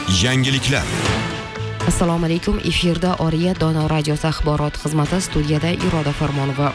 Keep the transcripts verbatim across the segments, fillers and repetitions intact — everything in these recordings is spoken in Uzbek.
Yangiliklar. Assalomu alaykum. Efirda Oriya Dono radiosi axborot xizmati, studiyada Iroda Farmonova.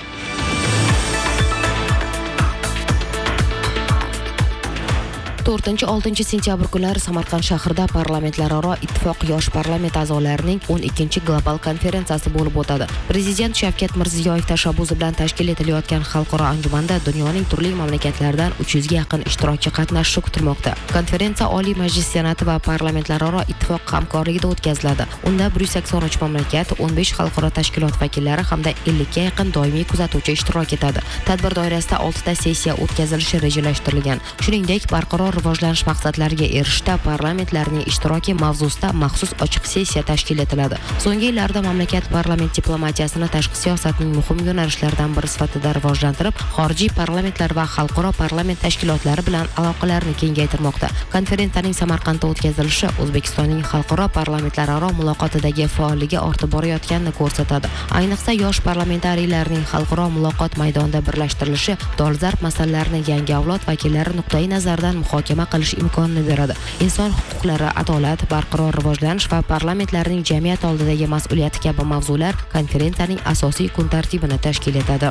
to'rtinchi oltinchi sentyabr kunlari Samarqand shahrida parlamentlararo ittifoq yosh parlament a'zolarining o'n ikkinchi global konferensiyasi bo'lib o'tadi. Prezident Shavkat Mirziyoyev tashabbusi bilan tashkil etilayotgan xalqaro anjumanda dunyoning turli mamlakatlaridan uch yuzga yaqin ishtirokchi qatnashishi kutilmoqda. Konferensiya Oliy Majlis Senati va parlamentlararo ittifoq hamkorligida o'tkaziladi. Unda bir yuz sakson uch mamlakat, o'n besh xalqaro tashkilot vakillari hamda ellikka yaqin doimiy kuzatuvchi ishtirok etadi. Tadbir doirasida oltita sessiya o'tkazilishi rejalashtirilgan. Shuningdek, barqaror rivojlanish maqsadlariga erishishda parlamentlarning ishtiroki mavzusida maxsus ochiq sessiya tashkil etiladi. So'nggi yillarda mamlakat parlament diplomatiyasini tashqi siyosatning muhim yo'nalishlaridan biri sifatida rivojlantirib, xorijiy parlamentlar va xalqaro parlament tashkilotlari bilan aloqalarni kengaytirmoqda. Konferensiyaning Samarqandda o'tkazilishi O'zbekistonning xalqaro parlamentlararo muloqotidagi faolligi ortib borayotganini ko'rsatadi. Ayniqsa yosh parlamentariylarning xalqaro muloqot maydonida birlashtirilishi dolzarb masalalarni yangi avlod vakillari nuqtai nazaridan muhokama qilish imkonini beradi. Inson huquqlari, adolat, barqaror rivojlanish va parlamentlarning jamiyat oldidagi mas'uliyati kabi mavzular konferensiyaning asosiy kun tartibini tashkil etadi.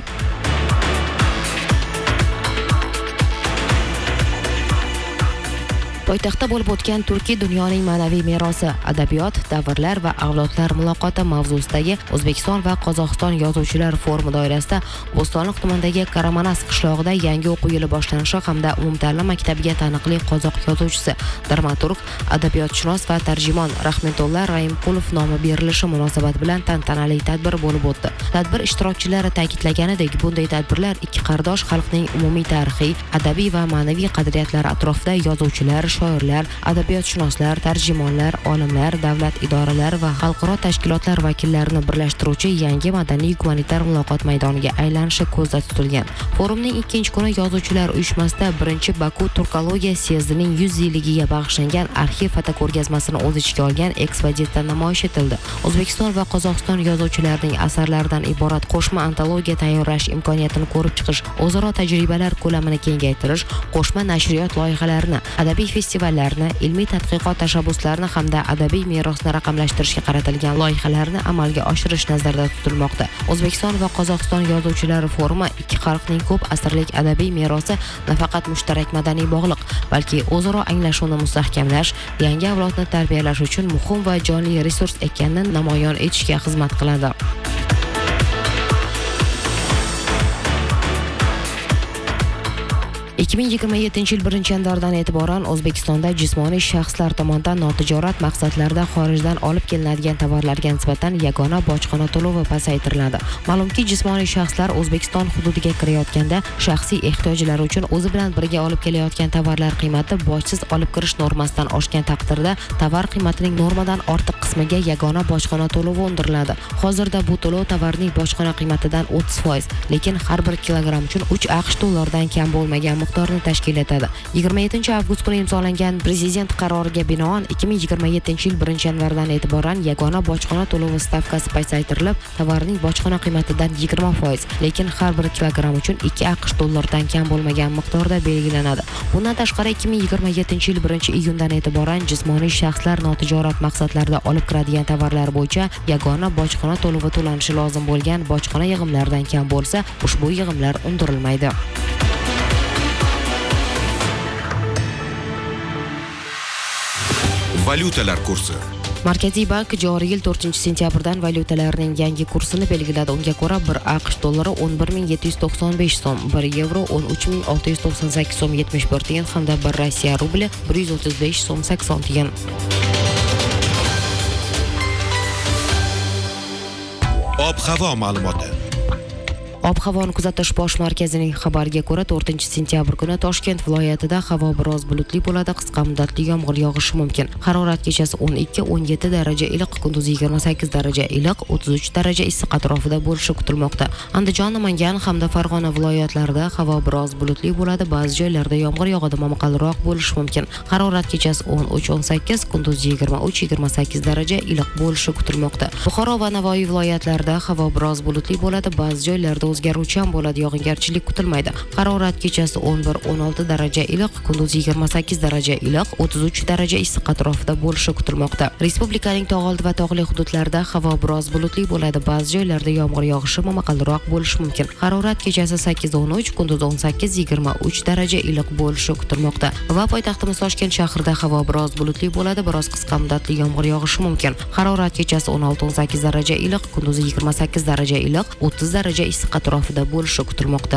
Poytaxtda bo'lib o'tgan Turkiy dunyoning ma'naviy merosi, adabiyot, davrlar va avlodlar muloqoti mavzusidagi O'zbekiston va Qozog'iston yozuvchilar forumi doirasida Bo'stonliq tumanidagi Karamanas qishlog'ida yangi o'quv yili boshlanishi hamda umumta'lim maktabiga taniqli qozoq yozuvchisi, dramaturg, adabiyotshunos va tarjimon Rahmetullo Raimqulov nomi berilishi munosabati bilan tantanali tadbir bo'lib o'tdi. Tadbir ishtirokchilari ta'kidlaganidek, bunday tadbirlar ikki qardosh xalqning umumiy tarixiy, adabiy va ma'naviy qadriyatlari atrofida yozuvchilar, shoirlar, adabiyotshunoslar, tarjimonlar, olimlar, davlat idoralari va xalqaro tashkilotlar vakillarini birlashtiruvchi yangi madaniy-gumanitar muloqot maydoniga aylanishi ko'zda tutilgan. Forumning ikkinchi kuni yozuvchilar uyushmasida birinchi Baku turkologiya siyezdining yuz yilligiga bag'ishlangan arxiv fotoko'rgazmasini o'z ichiga olgan ekspozitsiyada namoyish etildi. O'zbekiston va Qozog'iston yozuvchilarining asarlaridan iborat qo'shma antologiya tayyorlash imkoniyatini ko'rib chiqish, o'zaro tajribalar ko'lamini kengaytirish, qo'shma nashriyot loyihalarini, adabiy festivallarni, ilmiy tadqiqot tashabbuslarini hamda adabiy merosni raqamlashtirishga qaratilgan loyihalarni amalga oshirish nazarda tutilmoqda. O'zbekiston va Qozog'iston yozuvchilari forumi ikki xalqning ko'p asrlik adabiy merosi nafaqat mushtarak madaniy bog'liq, balki o'zaro anglashuvni mustahkamlash, yangi avlodni tarbiyalash uchun muhim va jonli resurs ekanini namoyon etishga xizmat qiladi. ikki ming yigirma yettinchi yil birinchi yanvardan e'tiboran O'zbekistonda jismoniy shaxslar tomonidan notijorat maqsadlarda xorijdan olib kelinadigan tovarlarga nisbatan yagona bojxona to'lovi pasaytiriladi. Ma'lumki, jismoniy shaxslar O'zbekiston hududiga kirayotganda shaxsiy ehtiyojlari uchun o'zi bilan birga olib kelayotgan tovarlar qiymati bojsiz olib kirish normasidan oshgan taqdirda tovar qiymatining normadan ortiq qismiga yagona bojxona to'lovi undiriladi. Hozirda bu to'lov tovarning bojxona qiymatidan o'ttiz foiz, lekin har bir kilogramm uchun uch aqsh dollaridan kam bo'lmagan miqdorni tashkil etadi. yigirma yettinchi avgust kuni imzolangan prezident qaroriga binoan ikki ming yigirma yettinchi yil birinchi yanvardan e'tiboran yagona bojxona to'lovi stavkasi pasaytirilib, tovarning bojxona qiymatidan yigirma foiz, lekin har bir kilogramm uchun ikki aqsh dollaridan kam bo'lmagan miqdorda belgilanadi. Bundan tashqari ikki ming yigirma yettinchi yil birinchi iyundan e'tiboran jismoniy shaxslar notijorat maqsadlarda olib kiradigan tovarlar bo'yicha yagona bojxona to'lovi to'lanishi lozim bo'lgan bojxona yig'imlaridan kam bo'lsa, ushbu yig'imlar undirilmaydi. Valyutalar kursi. Markaziy bank joriy yil to'rtinchi sentyabrdan valyutalarning yangi kursini belgiladi. Unga ko'ra bir aqsh dollari o'n bir ming yetti yuz to'qson besh so'm, bir yevro o'n uch ming olti yuz to'qson sakkiz so'm yetmish bir tiyin hamda bir Rossiya rubli bir yuz o'ttiz besh so'm sakson tiyin. Ob-havo ma'lumoti. Ob-havoni kuzatish bosh markazining xabariga ko'ra, to'rtinchi sentyabr kuni Toshkent viloyatida havo biroz bulutli bo'ladi, qisqa muddatli yomg'ir yog'ishi mumkin. Harorat kechasi o'n ikki o'n yetti daraja iliq, kunduz yigirma sakkiz daraja iliq, o'ttiz uch daraja issiq atrofida bo'lishi kutilmoqda. Andijon, Namangan hamda Farg'ona viloyatlarida havo biroz bulutli bo'ladi, ba'zi joylarda yomg'ir yog'adi, momaqaldiroq bo'lishi mumkin. Harorat kechasi o'n uch o'n sakkiz, kunduz yigirma uch yigirma sakkiz daraja iliq bo'lishi kutilmoqda. Buxoro va Navoiy viloyatlarida havo biroz bulutli bo'ladi, ba'zi joylarda o'zgaruvchan bo'ladi, yog'ingarchilik kutilmaydi. Harorat kechasi o'n bir o'n olti daraja iliq, kunduz yigirma sakkiz daraja iliq, o'ttiz uch daraja issiq atrofida bo'lishi kutilmoqda. Respublikaning tog' oldi va tog'li hududlarida havo biroz bulutli bo'ladi. Ba'zi joylarda yomg'ir yog'ishi momaqaldiroq bo'lishi mumkin. Harorat kechasi sakkiz o'n uch, kunduz o'n sakkiz yigirma uch daraja iliq bo'lishi kutilmoqda. Va poytaxtimiz Toshkent shahrida havo biroz bulutli bo'ladi, biroz qisqa muddatli yomg'ir yog'ishi mumkin. Harorat kechasi o'n olti o'n sakkiz daraja iliq, kunduz yigirma sakkiz daraja iliq, o'ttiz daraja issiq atrofida bo'lishi kutilmoqda.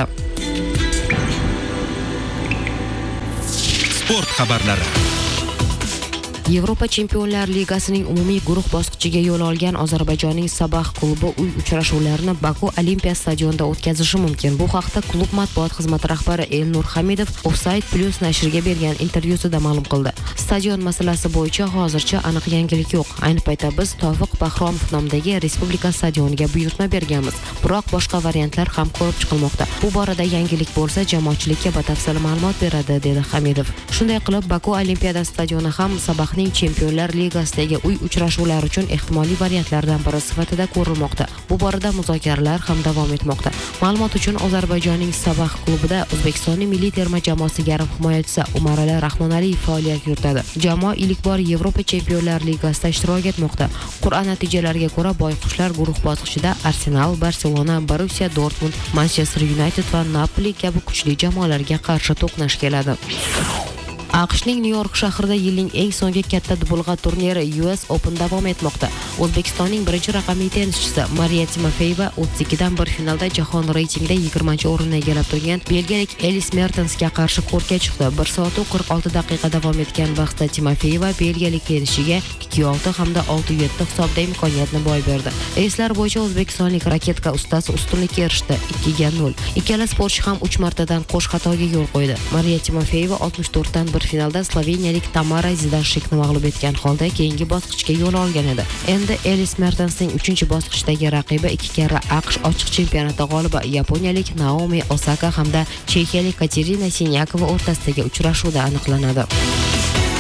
Sport xabarlari. Yevropa Chempionlar Ligasining umumiy guruh bosqichiga yo'l olgan Ozarbayjonning Sabah klubi uy uchrashuvlarini Baku Olimpiya stadionida o'tkazishi mumkin. Bu haqda klub matbuot xizmati rahbari Elnur Hamidov Offside Plus nashriga bergan intervyusida ma'lum qildi. Stadion masalasi bo'yicha hozircha aniq yangilik yo'q. Ayni paytda biz Tofiq Bahromov nomidagi Respublika stadioniga buyurtma berganmiz. Biroq boshqa variantlar ham ko'rib chiqilmoqda. Bu borada yangilik bo'lsa, jamoatchilikka batafsil ma'lumot beradi, dedi Hamidov. Shunday qilib, Baku Olimpiada stadioni ham Sabah Chempionlar Ligasidagi uy uchrashuvlar uchun ehtimoliy variantlardan biri sifatida ko'rilmoqda. Bu borada muzokaralar ham davom etmoqda. Ma'lumot uchun, Ozarbayjonning Sabah klubida O'zbekistonning milliy terma jamoasiga yarim himoyachisi Umarali Rahmonaliyev faoliyat yuritadi. Jamoa ilk bor Yevropa Chempionlar Ligasida ishtirok etmoqda. Qur'a natijalariga ko'ra, boyqushlar guruh bosqichida Arsenal, Barselona, Borussia Dortmund, Manchester United va Napoli kabi kuchli jamoalarga qarshi to'qnash keladi. AQShning Nyu-York shahrida yilning eng so'nggi katta dubulg'a turniri U S Open davom etmoqda. O'zbekistonning birinchi raqamli tennischisi Mariya Timofeyeva o'ttiz ikki dan bir finalda jahon reytingida yigirmanchi o'rinni egallab turgan belgiyalik Elis Mertensga qarshi kortga chiqdi. bir soat qirq olti daqiqa davom etgan bahsda Timofeyeva belgiyalik tennischiga ikki olti hamda olti yetti hisobda imkoniyatni boy berdi. Reyslar bo'yicha o'zbekistonlik raketka ustasi ustunlikka erishdi, ikki ga nol. Ikkala sportchi ham uch martadan qo'sh xatoga yo'l qo'ydi. Mariya Timofeyeva oltmish to'rt dan bir finalda sloveniyalik Tamara Zidanshikni mag'lub etgan holda keyingi bosqichga yo'l olgan edi. Endi Elis Mertensning uchinchi bosqichdagi raqibi ikki karra AQSh ochiq chempionati g'olibi yaponiyalik Naomi Osaka hamda chexiyalik Katerina Sinyakova o'rtasidagi uchrashuvda aniqlanadi.